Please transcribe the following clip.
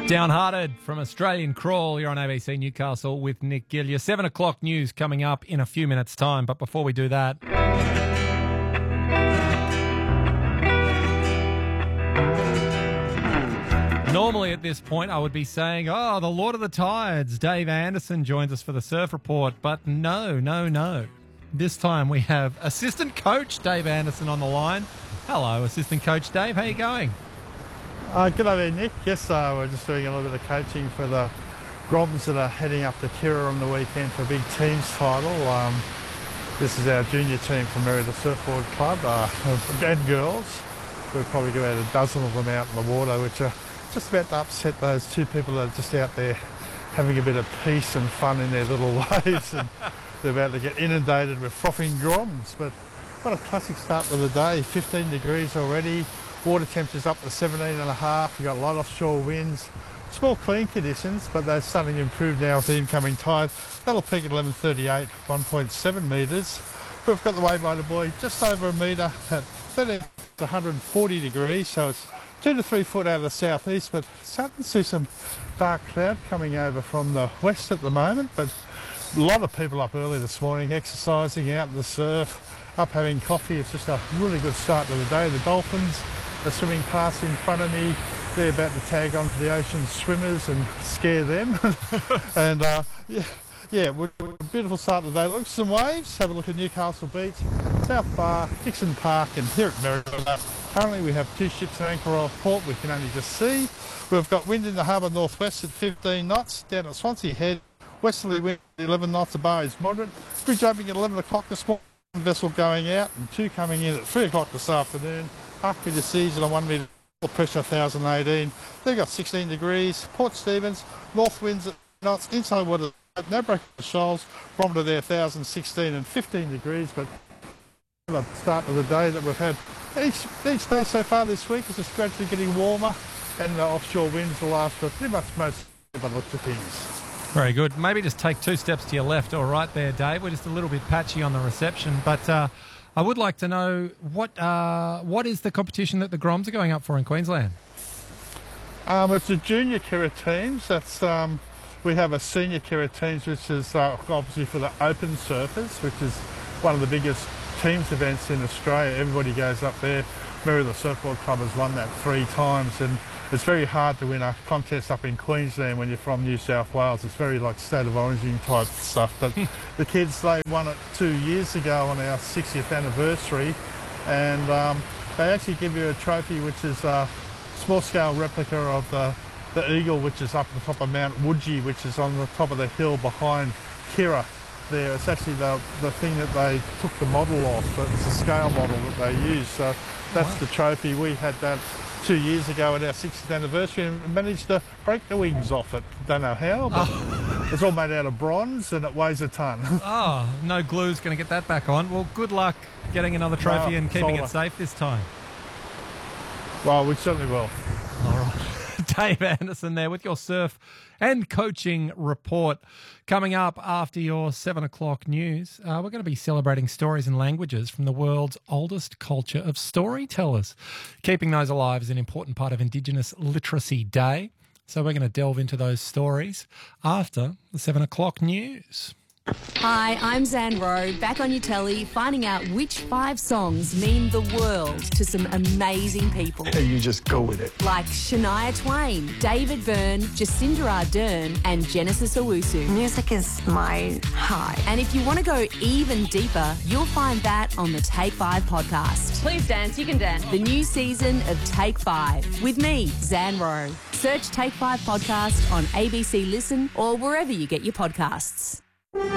Downhearted from Australian Crawl. You're on ABC Newcastle with Nick Gill. Your 7 o'clock news coming up in a few minutes' time. But before we do that, normally at this point I would be saying, the Lord of the Tides, Dave Anderson, joins us for the Surf Report. But no. This time we have assistant coach Dave Anderson on the line. Hello, assistant coach Dave. How you going? Good day there, Nick. Yes, we're just doing a little bit of coaching for the Groms that are heading up to Kirra on the weekend for a big teams title. This is our junior team from Merida Surfboard Club and girls. We've probably got about a dozen of them out in the water, which are just about to upset those two people that are just out there having a bit of peace and fun in their little waves. And they're about to get inundated with frothing Groms. But what a classic start to the day. 15 degrees already. Water temperature's up to 17.5. You've got a lot of offshore winds. Small clean conditions, but they're starting to improve now with the incoming tide. That'll peak at 11:38, 1.7 metres. We've got the wave rider buoy just over a metre at 140 degrees, so it's 2 to 3 foot out of the southeast, but starting to see some dark cloud coming over from the west at the moment. But a lot of people up early this morning, exercising out in the surf, up having coffee. It's just a really good start to the day. The dolphins are swimming past in front of me. They're about to tag onto the ocean swimmers and scare them. And we're a beautiful start to the day. Look at some waves. Have a look at Newcastle Beach, South Bar, Dixon Park, and here at Merida. Currently we have 2 ships at anchor off port. We can only just see. We've got wind in the harbour northwest at 15 knots. Down at Swansea Head, westerly wind 11 knots. The bar is moderate. Bridge opening at 11 o'clock this morning. Vessel going out and 2 coming in at 3 o'clock this afternoon. Half metre seas and a 1 metre pressure 1018. They've got 16 degrees. Port Stephens, north winds at knots, inside water, no break of the shoals. Barometer there 1016 and 15 degrees. But the start of the day that we've had each day so far this week is just gradually getting warmer, and the offshore winds will last for pretty much most of the looks of things. Very good. Maybe just take 2 steps to your left or right there, Dave. We're just a little bit patchy on the reception, but I would like to know what is the competition that the Groms are going up for in Queensland? It's the junior Kirra teams. That's we have a senior Kirra teams, which is obviously for the open surfers, which is one of the biggest teams events in Australia. Everybody goes up there. Merida Surfboard Club has won that 3 times, and it's very hard to win a contest up in Queensland when you're from New South Wales. It's very like state of origin type stuff. But the kids, they won it 2 years ago on our 60th anniversary, and they actually give you a trophy which is a small scale replica of the eagle, which is up on the top of Mount Woodgee, which is on the top of the hill behind Kirra there. It's actually the thing that they took the model off. It's a scale model that they use. So that's the trophy. We had that 2 years ago at our 60th anniversary and managed to break the wings off it. Don't know how, but it's all made out of bronze and it weighs a tonne. No glue's going to get that back on. Well, good luck getting another trophy and keeping it safe this time. Well, we certainly will. All right. Dave Anderson there with your surf and coaching report. Coming up after your 7 o'clock news, we're going to be celebrating stories and languages from the world's oldest culture of storytellers. Keeping those alive is an important part of Indigenous Literacy Day. So we're going to delve into those stories after the 7 o'clock news. Hi, I'm Zan Rowe, back on your telly, finding out which 5 songs mean the world to some amazing people. You just go with it. Like Shania Twain, David Byrne, Jacinda Ardern, and Genesis Owusu. Music is my heart. And if you want to go even deeper, you'll find that on the Take 5 podcast. Please dance, you can dance. The new season of Take 5 with me, Zan Rowe. Search Take 5 podcast on ABC Listen or wherever you get your podcasts.